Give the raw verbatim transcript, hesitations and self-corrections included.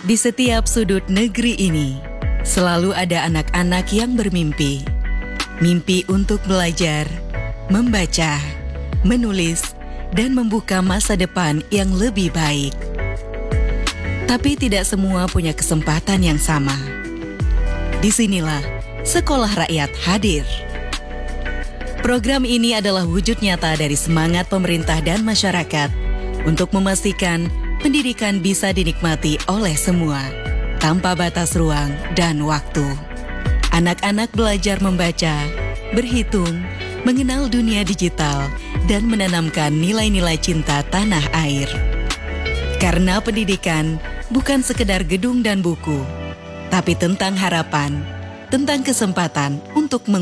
Di setiap sudut negeri ini, selalu ada anak-anak yang bermimpi. Mimpi untuk belajar, membaca, menulis, dan membuka masa depan yang lebih baik. Tapi tidak semua punya kesempatan yang sama. Disinilah Sekolah Rakyat hadir. Program ini adalah wujud nyata dari semangat pemerintah dan masyarakat untuk memastikan pendidikan bisa dinikmati oleh semua, tanpa batas ruang dan waktu. Anak-anak belajar membaca, berhitung, mengenal dunia digital, dan menanamkan nilai-nilai cinta tanah air. Karena pendidikan bukan sekedar gedung dan buku, tapi tentang harapan, tentang kesempatan untuk meng